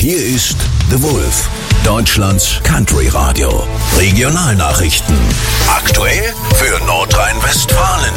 Hier ist The Wolf, Deutschlands Country Radio. Regionalnachrichten. Aktuell für Nordrhein-Westfalen.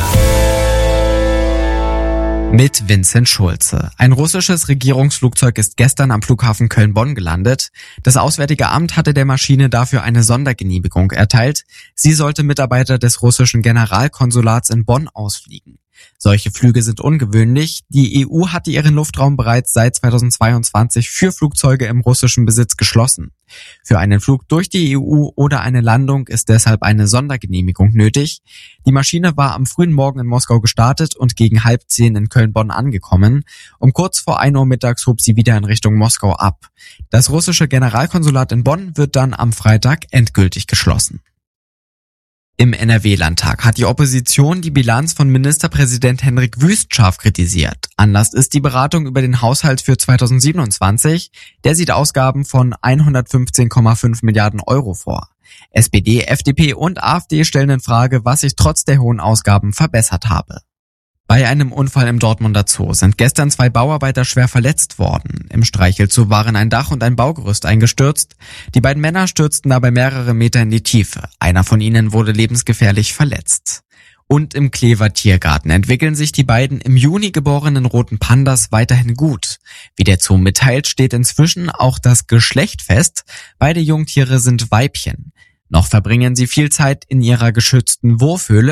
Mit Vincent Schulze. Ein russisches Regierungsflugzeug ist gestern am Flughafen Köln-Bonn gelandet. Das Auswärtige Amt hatte der Maschine dafür eine Sondergenehmigung erteilt. Sie sollte Mitarbeiter des russischen Generalkonsulats in Bonn ausfliegen. Solche Flüge sind ungewöhnlich. Die EU hatte ihren Luftraum bereits seit 2022 für Flugzeuge im russischen Besitz geschlossen. Für einen Flug durch die EU oder eine Landung ist deshalb eine Sondergenehmigung nötig. Die Maschine war am frühen Morgen in Moskau gestartet und gegen 9:30 in Köln-Bonn angekommen. Um kurz vor 1 Uhr mittags hob sie wieder in Richtung Moskau ab. Das russische Generalkonsulat in Bonn wird dann am Freitag endgültig geschlossen. Im NRW-Landtag hat die Opposition die Bilanz von Ministerpräsident Hendrik Wüst scharf kritisiert. Anlass ist die Beratung über den Haushalt für 2027. Der sieht Ausgaben von 115,5 Milliarden Euro vor. SPD, FDP und AfD stellen in Frage, was sich trotz der hohen Ausgaben verbessert habe. Bei einem Unfall im Dortmunder Zoo sind gestern 2 Bauarbeiter schwer verletzt worden. Im Streichelzoo waren ein Dach und ein Baugerüst eingestürzt. Die beiden Männer stürzten dabei mehrere Meter in die Tiefe. Einer von ihnen wurde lebensgefährlich verletzt. Und im Klever Tiergarten entwickeln sich die beiden im Juni geborenen roten Pandas weiterhin gut. Wie der Zoo mitteilt, steht inzwischen auch das Geschlecht fest. Beide Jungtiere sind Weibchen. Noch verbringen sie viel Zeit in ihrer geschützten Wurfhöhle.